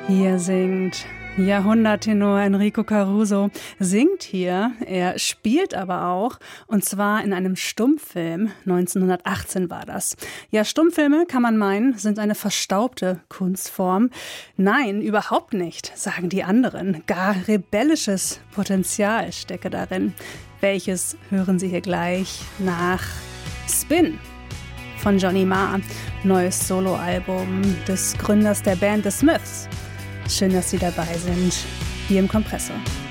Hier singt Jahrhunderttenor Enrico Caruso, singt hier, er spielt aber auch, und zwar in einem Stummfilm, 1918 war das. Ja, Stummfilme, kann man meinen, sind eine verstaubte Kunstform. Nein, überhaupt nicht, sagen die anderen. Gar rebellisches Potenzial stecke darin. Welches hören Sie hier gleich nach Spin von Johnny Marr, neues Soloalbum des Gründers der Band The Smiths. Schön, dass Sie dabei sind, hier im Kompressor.